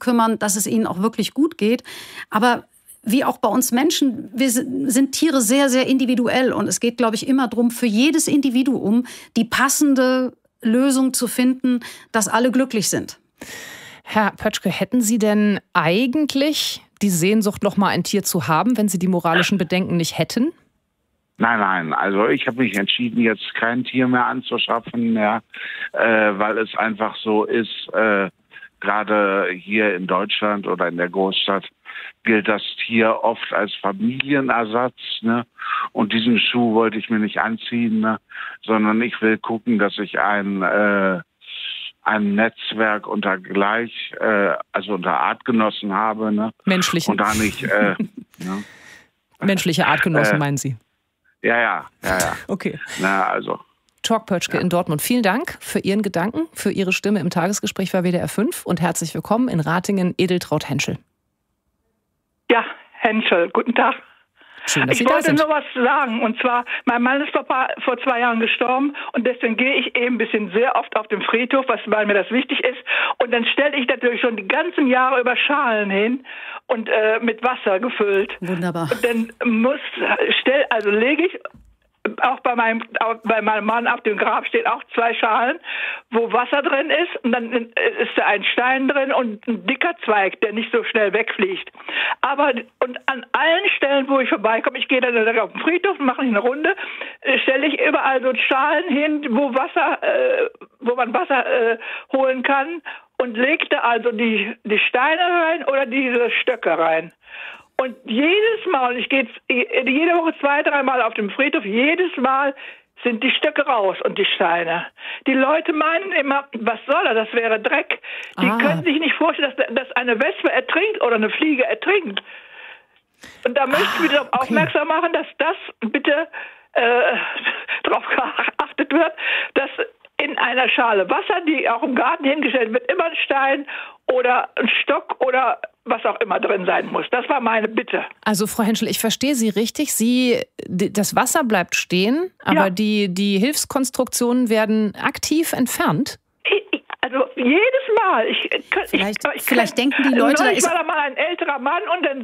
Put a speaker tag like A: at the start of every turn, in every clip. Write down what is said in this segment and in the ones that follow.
A: kümmern, dass es ihnen auch wirklich gut geht. Aber wie auch bei uns Menschen, wir sind Tiere sehr, sehr individuell. Und es geht, glaube ich, immer darum, für jedes Individuum die passende Lösung zu finden, dass alle glücklich sind.
B: Herr Pötschke, hätten Sie denn eigentlich die Sehnsucht, noch mal ein Tier zu haben, wenn Sie die moralischen Bedenken nicht hätten?
C: Nein. Also ich habe mich entschieden, jetzt kein Tier mehr anzuschaffen, weil es einfach so ist, gerade hier in Deutschland oder in der Großstadt gilt das Tier oft als Familienersatz, ne? Und diesen Schuh wollte ich mir nicht anziehen, ne? Sondern ich will gucken, dass ich ein Netzwerk unter also unter Artgenossen habe, ne?
B: Menschlichen.
C: Und da nicht, ne?
B: Menschliche Artgenossen meinen Sie?
C: Ja.
B: Okay.
C: Na, also.
B: Tork Pötschke in Dortmund. Vielen Dank für Ihren Gedanken, für Ihre Stimme im Tagesgespräch bei WDR 5 und herzlich willkommen in Ratingen, Edeltraud Henschel.
D: Ja, Henschel, guten Tag.
B: Schön, dass Sie da sind.
D: Ich wollte nur was sagen, und zwar, mein Mann ist vor 2 Jahren gestorben und deswegen gehe ich eben ein bisschen sehr oft auf den Friedhof, weil mir das wichtig ist. Und dann stelle ich natürlich schon die ganzen Jahre über Schalen hin und mit Wasser gefüllt.
A: Wunderbar. Und
D: dann lege ich auch bei meinem Mann auf dem Grab stehen auch 2 Schalen, wo Wasser drin ist, und dann ist da ein Stein drin und ein dicker Zweig, der nicht so schnell wegfliegt. Und an allen Stellen, wo ich vorbeikomme, ich gehe dann auf den Friedhof und mache eine Runde, stelle ich überall so Schalen hin, wo man Wasser holen kann, und lege da also die Steine rein oder diese Stöcke rein. Und jedes Mal, ich gehe jede Woche 2-3 Mal auf dem Friedhof, jedes Mal sind die Stöcke raus und die Steine. Die Leute meinen immer, was soll das wäre Dreck. Die können sich nicht vorstellen, dass eine Wespe ertrinkt oder eine Fliege ertrinkt. Und da möchte ich wieder aufmerksam machen, dass das bitte darauf geachtet wird, dass in einer Schale Wasser, die auch im Garten hingestellt wird, immer ein Stein oder ein Stock oder was auch immer drin sein muss. Das war meine Bitte.
B: Also Frau Henschel, ich verstehe Sie richtig. Das Wasser bleibt stehen, aber die Hilfskonstruktionen werden aktiv entfernt?
D: Also jedes Mal.
A: Vielleicht denken die Leute,
D: ich war da mal ein älterer Mann und dann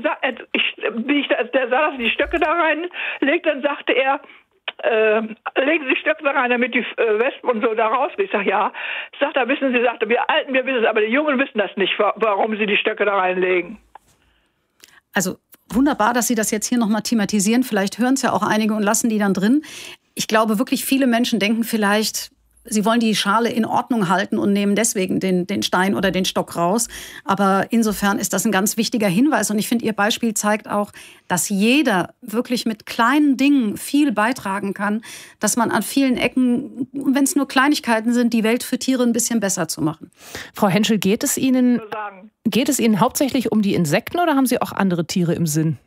D: der sah, dass die Stöcke da reinlegt, dann sagte er, legen Sie die Stöcke da rein, damit die Wespen und so da rausgehen. Ich sage, ja. Da wissen Sie, wir Alten, wir wissen es, aber die Jungen wissen das nicht, warum sie die Stöcke da reinlegen.
A: Also wunderbar, dass Sie das jetzt hier nochmal thematisieren. Vielleicht hören es ja auch einige und lassen die dann drin. Ich glaube wirklich, viele Menschen denken vielleicht, sie wollen die Schale in Ordnung halten und nehmen deswegen den Stein oder den Stock raus. Aber insofern ist das ein ganz wichtiger Hinweis. Und ich finde, Ihr Beispiel zeigt auch, dass jeder wirklich mit kleinen Dingen viel beitragen kann, dass man an vielen Ecken, wenn es nur Kleinigkeiten sind, die Welt für Tiere ein bisschen besser zu machen.
B: Frau Henschel, geht es Ihnen hauptsächlich um die Insekten oder haben Sie auch andere Tiere im Sinn?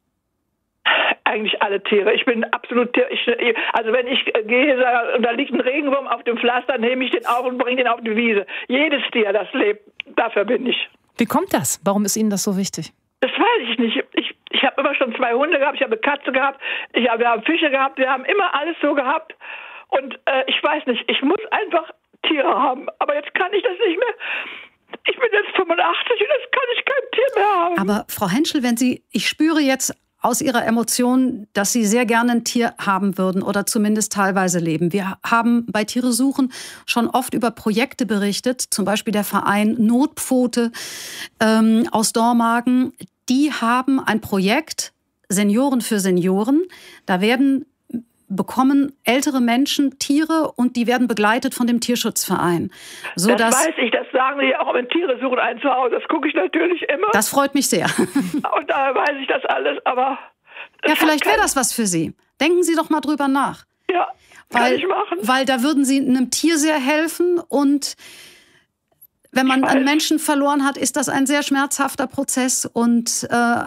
D: Eigentlich alle Tiere. Ich bin absolut also wenn ich gehe und da liegt ein Regenwurm auf dem Pflaster, nehme ich den auf und bringe den auf die Wiese. Jedes Tier, das lebt, dafür bin ich.
B: Wie kommt das? Warum ist Ihnen das so wichtig?
D: Das weiß ich nicht. Ich habe immer schon 2 Hunde gehabt, ich habe eine Katze gehabt, wir haben Fische gehabt, wir haben immer alles so gehabt. Und ich weiß nicht, ich muss einfach Tiere haben. Aber jetzt kann ich das nicht mehr. Ich bin jetzt 85 und jetzt kann ich kein Tier mehr haben.
A: Aber Frau Henschel, ich spüre jetzt aus Ihrer Emotion, dass Sie sehr gerne ein Tier haben würden oder zumindest teilweise leben. Wir haben bei Tiere suchen schon oft über Projekte berichtet, zum Beispiel der Verein Notpfote aus Dormagen. Die haben ein Projekt Senioren für Senioren. Da bekommen ältere Menschen Tiere und die werden begleitet von dem Tierschutzverein.
D: Das weiß ich, das sagen die auch, wenn Tiere suchen ein Zuhause. Das gucke ich natürlich immer.
A: Das freut mich sehr.
D: Und daher weiß ich das alles, aber...
A: Ja, vielleicht wäre das was für Sie. Denken Sie doch mal drüber nach.
D: Ja, kann ich machen.
A: Weil da würden Sie einem Tier sehr helfen und wenn man einen Menschen verloren hat, ist das ein sehr schmerzhafter Prozess und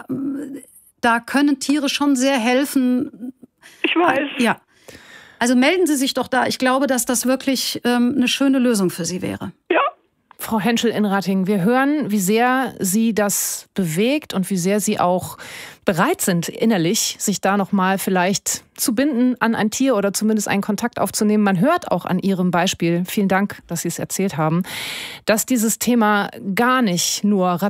A: da können Tiere schon sehr helfen.
D: Ich weiß.
A: Ja. Also melden Sie sich doch da. Ich glaube, dass das wirklich eine schöne Lösung für Sie wäre.
D: Ja.
B: Frau Henschel in Ratingen, wir hören, wie sehr Sie das bewegt und wie sehr Sie auch bereit sind, innerlich sich da nochmal vielleicht zu binden an ein Tier oder zumindest einen Kontakt aufzunehmen. Man hört auch an Ihrem Beispiel, vielen Dank, dass Sie es erzählt haben, dass dieses Thema gar nicht nur